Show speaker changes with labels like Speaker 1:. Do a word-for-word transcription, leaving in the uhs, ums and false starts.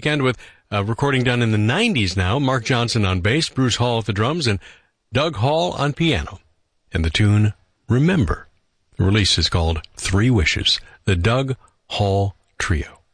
Speaker 1: weekend with a recording done in the nineties now. Mark Johnson on bass, Bruce Hall at the drums, and Doug Hall on piano. And the tune, Remember. The release is called Three Wishes, the Doug Hall Trio.